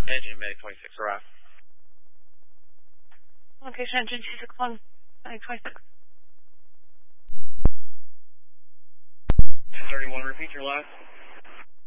Engine Medic 26, arrive. Location engine 261, Medic 26. 31, repeat your last.